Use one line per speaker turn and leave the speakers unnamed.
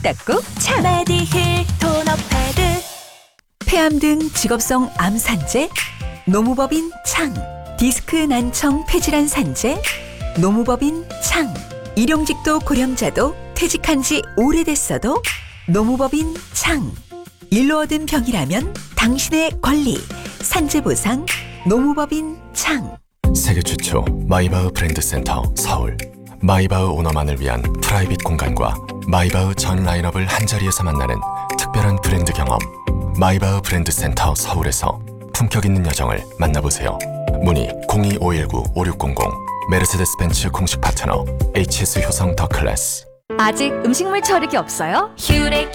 꾹꾹 참.
메디힐 토너 패드.
폐암 등 직업성 암 산재, 노무법인 창. 디스크 난청 폐질환 산재, 노무법인 창. 일용직도 고령자도 퇴직한 지 오래됐어도 노무법인 창. 일로 얻은 병이라면 당신의 권리. 산재보상 노무법인 창.
세계 최초 마이바흐 브랜드 센터 서울. 마이바흐 오너만을 위한 프라이빗 공간과 마이바흐 전 라인업을 한자리에서 만나는 특별한 브랜드 경험. 마이바흐 브랜드 센터 서울에서 품격 있는 여정을 만나보세요. 문의 02-519-5600. 메르세데스 벤츠 공식 파트너 HS 효성 더 클래스.
아직 음식물 처리기 없어요?
휴렉